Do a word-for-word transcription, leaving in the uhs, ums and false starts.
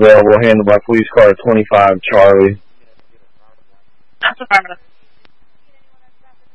available, handled by police car twenty-five Charlie. That's affirmative.